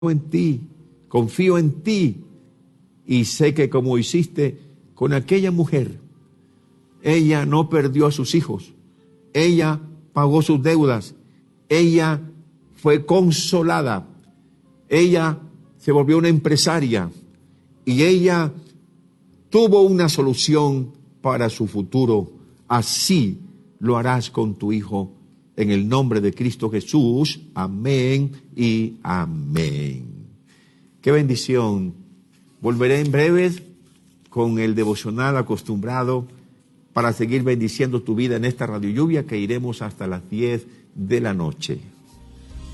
en ti, confío en ti y sé que como hiciste con aquella mujer, ella no perdió a sus hijos, ella pagó sus deudas, ella fue consolada, ella se volvió una empresaria y ella tuvo una solución para su futuro. Así lo harás con tu hijo en el nombre de Cristo Jesús. Amén y amén. Qué bendición. Volveré en breves con el devocional acostumbrado para seguir bendiciendo tu vida en esta Radio Lluvia, que iremos hasta las 10 de la noche.